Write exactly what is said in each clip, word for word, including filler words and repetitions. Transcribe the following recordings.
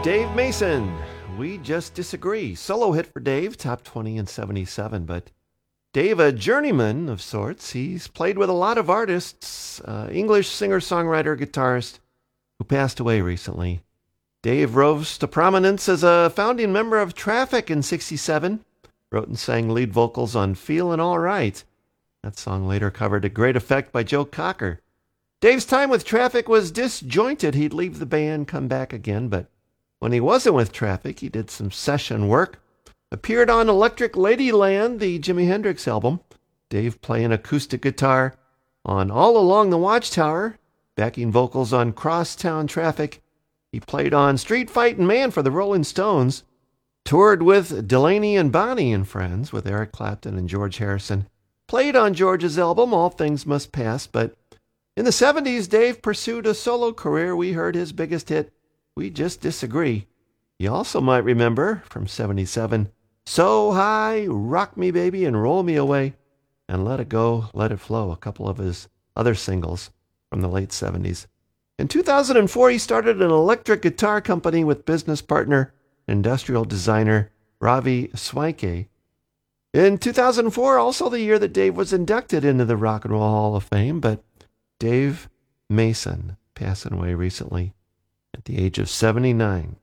Dave Mason, We Just Disagree. Solo hit for Dave, top twenty in seventy-seven. But Dave, a journeyman of sorts, he's played with a lot of artists, uh, English singer-songwriter, guitarist, who passed away recently. Dave rose to prominence as a founding member of Traffic in sixty-seven, wrote and sang lead vocals on Feelin' All Right. That song later covered to great effect by Joe Cocker. Dave's time with Traffic was disjointed. He'd leave the band, come back again, but when he wasn't with Traffic, he did some session work. Appeared on Electric Ladyland, the Jimi Hendrix album. Dave playing acoustic guitar on All Along the Watchtower, backing vocals on Crosstown Traffic. He played on Street Fightin' Man for the Rolling Stones. Toured with Delaney and Bonnie and Friends with Eric Clapton and George Harrison. Played on George's album, All Things Must Pass, but in the seventies, Dave pursued a solo career. We heard his biggest hit, We Just Disagree. You also might remember, from seventy-seven, So High, Rock Me Baby, and Roll Me Away, and Let It Go, Let It Flow, a couple of his other singles from the late seventies. In two thousand four, he started an electric guitar company with business partner, industrial designer Ravi Swanke. In two thousand four, also the year that Dave was inducted into the Rock and Roll Hall of Fame, but Dave Mason passing away recently at the age of seventy-nine.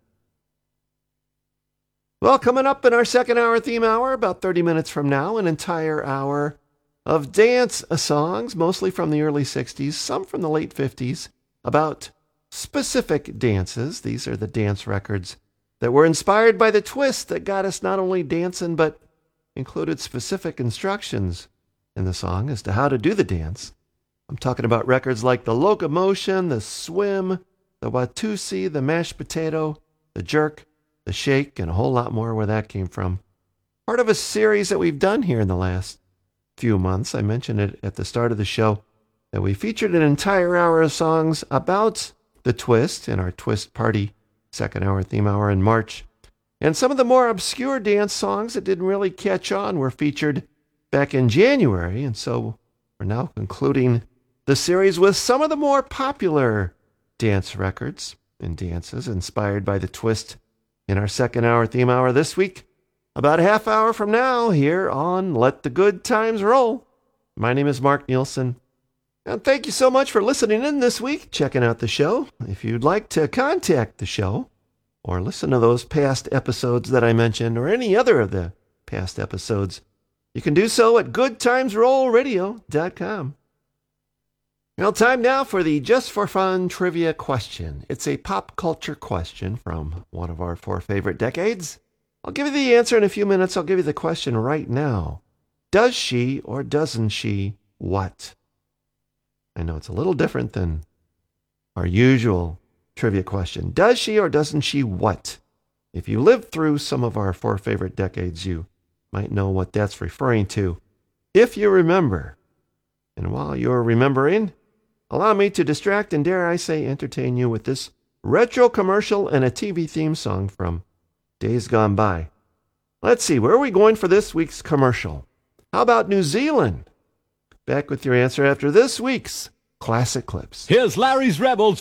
Well, coming up in our second hour theme hour, about thirty minutes from now, an entire hour of dance songs, mostly from the early sixties, some from the late fifties, about specific dances. These are the dance records that were inspired by the twist that got us not only dancing, but included specific instructions in the song as to how to do the dance. I'm talking about records like the Locomotion, the Swim, the Watusi, the Mashed Potato, the Jerk, the Shake, and a whole lot more where that came from. Part of a series that we've done here in the last few months. I mentioned it at the start of the show that we featured an entire hour of songs about the twist in our Twist Party second hour theme hour in March. And some of the more obscure dance songs that didn't really catch on were featured back in January. And so we're now concluding the series with some of the more popular dance records and dances inspired by the twist in our second hour theme hour this week. About a half hour from now here on Let the Good Times Roll. My name is Mark Nielsen. And thank you so much for listening in this week, checking out the show. If you'd like to contact the show or listen to those past episodes that I mentioned or any other of the past episodes, you can do so at good times roll radio dot com. Well, time now for the Just for Fun trivia question. It's a pop culture question from one of our four favorite decades. I'll give you the answer in a few minutes. I'll give you the question right now. Does she or doesn't she what? I know it's a little different than our usual trivia question. Does she or doesn't she what? If you lived through some of our four favorite decades, you might know what that's referring to. If you remember, and while you're remembering, allow me to distract and, dare I say, entertain you with this retro commercial and a T V theme song from days gone by. Let's see, where are we going for this week's commercial? How about New Zealand? Back with your answer after this week's Classic Clips. Here's Larry's Rebels.